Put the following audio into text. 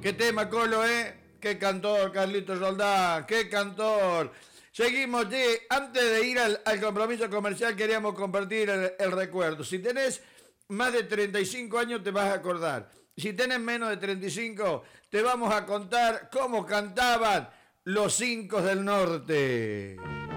Qué tema, Colo, Qué cantor, Carlitos Roldán, qué cantor. Seguimos, antes de ir al compromiso comercial queríamos compartir el recuerdo. Si tenés más de 35 años te vas a acordar. Si tenés menos de 35 te vamos a contar cómo cantaban los 5 del norte.